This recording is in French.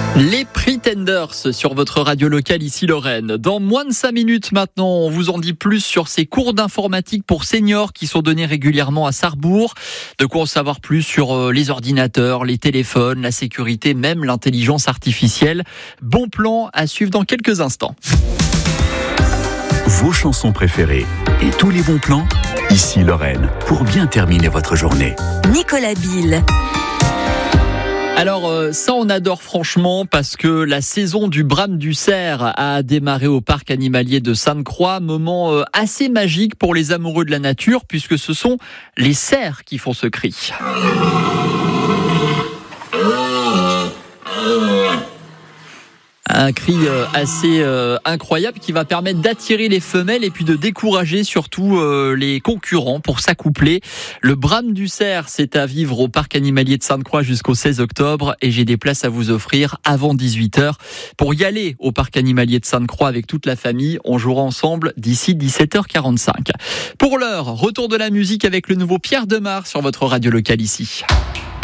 Les Pretenders sur votre radio locale ici Lorraine. Dans moins de 5 minutes maintenant, on vous en dit plus sur ces cours d'informatique pour seniors qui sont donnés régulièrement à Sarrebourg. De quoi en savoir plus sur les ordinateurs, les téléphones, la sécurité, même l'intelligence artificielle. Bon plan à suivre dans quelques instants. Vos chansons préférées et tous les bons plans, ici Lorraine, pour bien terminer votre journée. Nicolas Bill. Alors ça on adore franchement parce que la saison du brame du cerf a démarré au parc animalier de Sainte-Croix, moment assez magique pour les amoureux de la nature puisque ce sont les cerfs qui font ce cri. Un cri assez incroyable qui va permettre d'attirer les femelles et puis de décourager surtout les concurrents pour s'accoupler. Le brame du cerf, c'est à vivre au parc animalier de Sainte-Croix jusqu'au 16 octobre et j'ai des places à vous offrir avant 18h. Pour y aller au parc animalier de Sainte-Croix avec toute la famille, on jouera ensemble d'ici 17h45. Pour l'heure, retour de la musique avec le nouveau Pierre Demar sur votre radio locale ici.